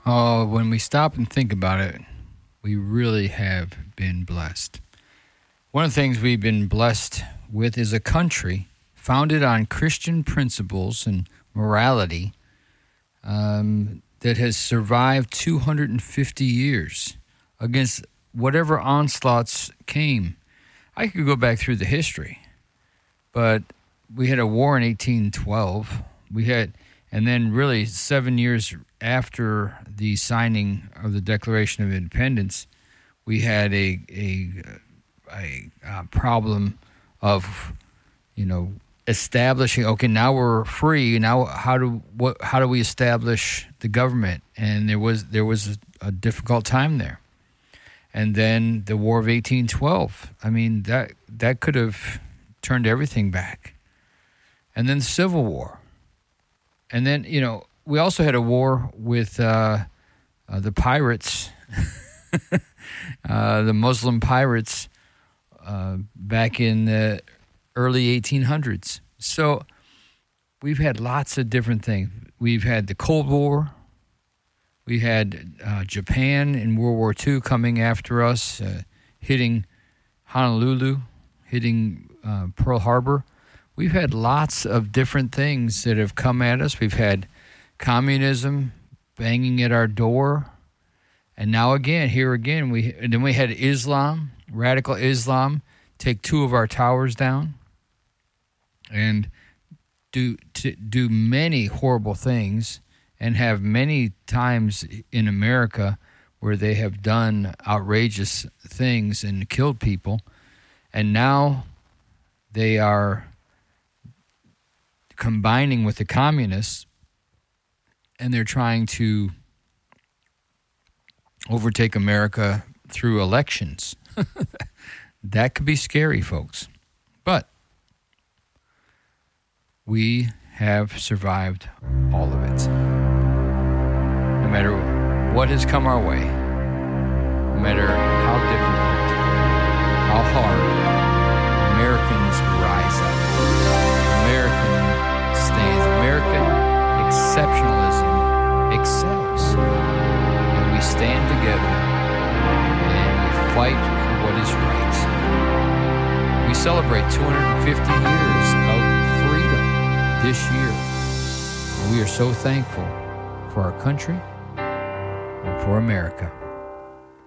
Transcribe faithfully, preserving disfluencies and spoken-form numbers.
Oh, when we stop and think about it, we really have been blessed. One of the things we've been blessed with is a country founded on Christian principles and morality um, that has survived two hundred fifty years against whatever onslaughts came. I could go back through the history, but we had a war in eighteen twelve. We had, and then really seven years after the signing of the Declaration of Independence, we had a a, a, a problem of, you know, establishing. Okay, now we're free. Now, how do what? How do we establish the government? And there was there was a, a difficult time there. And then the War of eighteen twelve. I mean, that that could have turned everything back. And then the Civil War. And then, you know, we also had a war with uh, uh, the pirates, uh, the Muslim pirates, uh, back in the early eighteen hundreds. So we've had lots of different things. We've had the Cold War. We had uh, Japan in World War Two coming after us, uh, hitting Honolulu, hitting uh, Pearl Harbor. We've had lots of different things that have come at us. We've had communism banging at our door. And now again, here again, we and then we had Islam, radical Islam, take two of our towers down and do to, do many horrible things, and have many times in America where they have done outrageous things and killed people. And now they are combining with the communists, and they're trying to overtake America through elections. That could be scary, folks. But we have survived all of it. No matter what has come our way, no matter how difficult, how hard, Americans rise up. American stands. American exceptionalism excels. And we stand together and we fight for what is right. We celebrate two hundred fifty years of freedom this year. And we are so thankful for our country and for America.